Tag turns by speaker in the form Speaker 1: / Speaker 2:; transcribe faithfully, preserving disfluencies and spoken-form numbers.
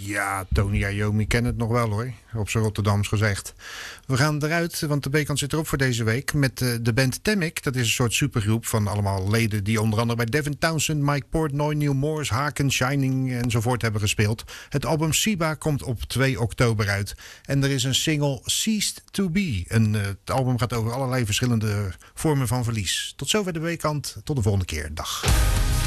Speaker 1: Ja, Tony Iommi kent het nog wel hoor, op zijn Rotterdams gezegd. We gaan eruit, want de B-kant zit erop voor deze week met uh, de band Tamic. Dat is een soort supergroep van allemaal leden die onder andere bij Devin Townsend, Mike Portnoy, Neil Morris, Haken, Shining enzovoort hebben gespeeld. Het album Siba komt op twee oktober uit. En er is een single Ceased to Be. En, uh, het album gaat over allerlei verschillende vormen van verlies. Tot zover de B-kant, tot de volgende keer. Dag.